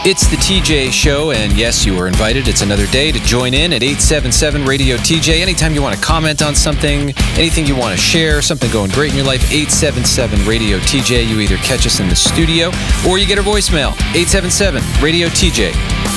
It's the TJ Show, and yes, you are invited. It's another day to join in at 877 Radio TJ. Anytime you want to comment on something, anything you want to share, something going great in your life, 877 Radio TJ. You either catch us in the studio or you get a voicemail, 877 Radio TJ.